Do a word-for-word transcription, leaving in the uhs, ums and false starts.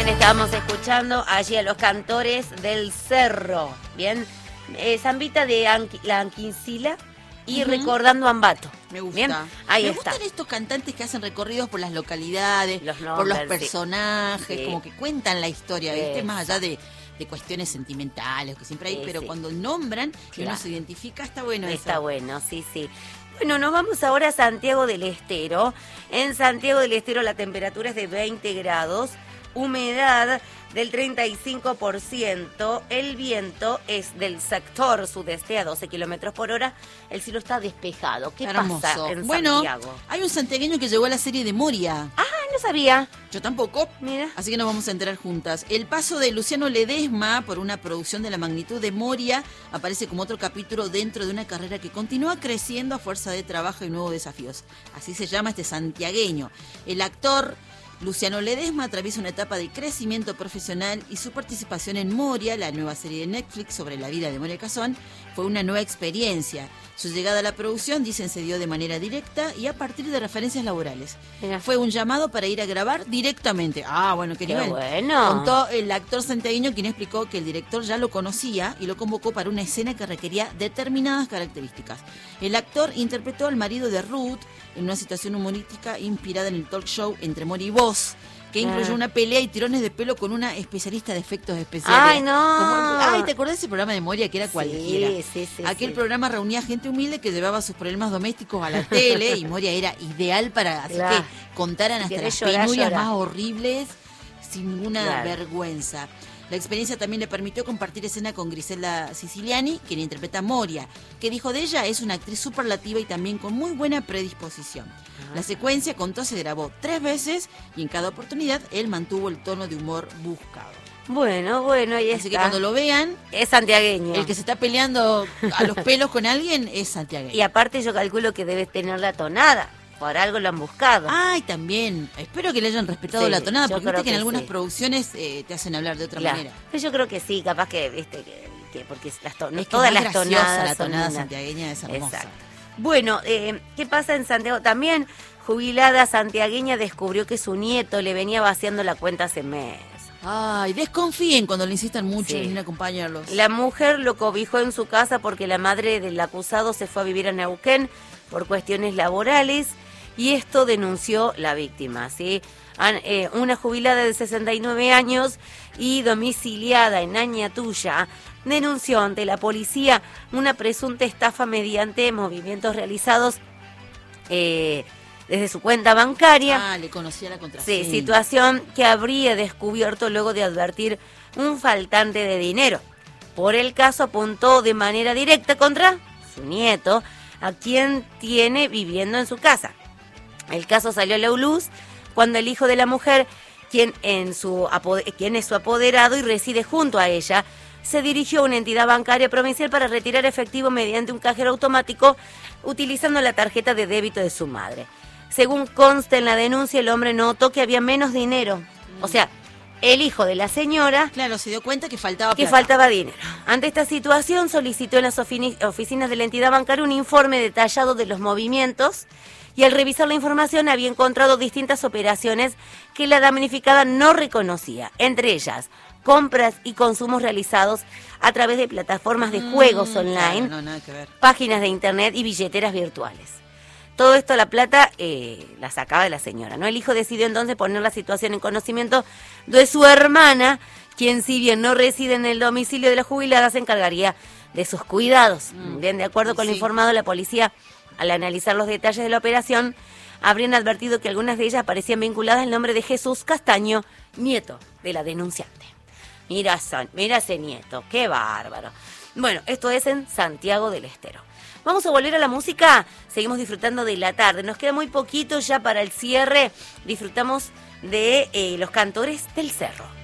Estábamos escuchando allí a los cantores del Cerro, ¿bien? Eh, Zambita de Anqui, la Anquicila y uh-huh. Recordando a Ambato. Me gusta. ¿Bien? Ahí Me está. gustan estos cantantes que hacen recorridos por las localidades, los nombres, por los personajes, sí. como que cuentan la historia, Sí. ¿viste? Más allá de, de cuestiones sentimentales que siempre hay, sí, pero sí. Cuando nombran, que claro. Uno se identifica, está bueno eso. Está bueno, sí, sí. Bueno, nos vamos ahora a Santiago del Estero. En Santiago del Estero la temperatura es de veinte grados. Humedad del treinta y cinco por ciento, el viento es del sector sudeste a doce kilómetros por hora, el cielo está despejado. ¿Qué Hermoso. pasa en bueno, Santiago? Hay un santiagueño que llegó a la serie de Moria. Ah, no sabía. Yo tampoco. Mira. Así que nos vamos a enterar juntas. El paso de Luciano Ledesma por una producción de la magnitud de Moria aparece como otro capítulo dentro de una carrera que continúa creciendo a fuerza de trabajo y nuevos desafíos. Así se llama este santiagueño. El actor Luciano Ledesma atraviesa una etapa de crecimiento profesional y su participación en Moria, la nueva serie de Netflix sobre la vida de Moria Kazán, fue una nueva experiencia. Su llegada a la producción, dicen, se dio de manera directa y a partir de referencias laborales. Mira. Fue un llamado para ir a grabar directamente. Ah, bueno, qué, qué nivel. Bueno. Contó el actor santiagueño, quien explicó que el director ya lo conocía y lo convocó para una escena que requería determinadas características. El actor interpretó al marido de Ruth en una situación humorística inspirada en el talk show Entre Moria y Vos, que incluyó ah. una pelea y tirones de pelo con una especialista de efectos especiales. ¡Ay, no! Como, ay, ¿te acordás de ese programa de Moria que era sí, cualquiera? Sí, sí, Aquel sí. programa reunía gente humilde que llevaba sus problemas domésticos a la tele y Moria era ideal para así claro. que contaran hasta las llorar, penurias llorar. más horribles sin ninguna claro. vergüenza. La experiencia también le permitió compartir escena con Griselda Siciliani, quien interpreta a Moria, que dijo de ella es una actriz superlativa y también con muy buena predisposición. Ah. La secuencia, contó, se grabó tres veces y en cada oportunidad él mantuvo el tono de humor buscado. Bueno, bueno, ahí está. Así que cuando lo vean, es santiagueño. El que se está peleando a los pelos con alguien es santiagueño. Y aparte yo calculo que debes tener la tonada. Por algo lo han buscado. Ay, también. Espero que le hayan respetado sí, la tonada, porque viste que, que en algunas sí. producciones eh, te hacen hablar de otra claro. manera. Pero yo creo que sí, capaz que, viste, que, que porque las to es que todas más las tonadas la tonada son santiagueña es hermosa. Exacto. Bueno, eh, ¿qué pasa en Santiago? También jubilada santiagueña descubrió que su nieto le venía vaciando la cuenta hace meses. Ay, desconfíen cuando le insistan mucho sí. en ir a acompañarlos. La mujer lo cobijó en su casa porque la madre del acusado se fue a vivir a Neuquén por cuestiones laborales. Y esto denunció la víctima, ¿sí? Eh, una jubilada de sesenta y nueve años y domiciliada en Añatuya denunció ante la policía una presunta estafa mediante movimientos realizados eh, desde su cuenta bancaria. Ah, le conocía la contraseña. Sí, situación que habría descubierto luego de advertir un faltante de dinero. Por el caso apuntó de manera directa contra su nieto, a quien tiene viviendo en su casa. El caso salió a la luz cuando el hijo de la mujer, quien, en su quien es su apoderado y reside junto a ella, se dirigió a una entidad bancaria provincial para retirar efectivo mediante un cajero automático utilizando la tarjeta de débito de su madre. Según consta en la denuncia, el hombre notó que había menos dinero. Mm. O sea, el hijo de la señora... Claro, se dio cuenta que faltaba Que plata. faltaba dinero. Ante esta situación, solicitó en las oficinas de la entidad bancaria un informe detallado de los movimientos. Y al revisar la información había encontrado distintas operaciones que la damnificada no reconocía, entre ellas compras y consumos realizados a través de plataformas de juegos mm, online, claro, no, nada que ver. Páginas de internet y billeteras virtuales. Todo esto, la plata, eh, la sacaba de la señora, ¿no? El hijo decidió entonces poner la situación en conocimiento de su hermana, quien si bien no reside en el domicilio de la jubilada, se encargaría de sus cuidados. Mm, bien, de acuerdo con sí. lo informado, la policía, al analizar los detalles de la operación, habrían advertido que algunas de ellas aparecían vinculadas al nombre de Jesús Castaño, nieto de la denunciante. Mira, son, mira ese nieto, qué bárbaro. Bueno, esto es en Santiago del Estero. Vamos a volver a la música, seguimos disfrutando de la tarde. Nos queda muy poquito ya para el cierre, disfrutamos de eh, los cantores del Cerro.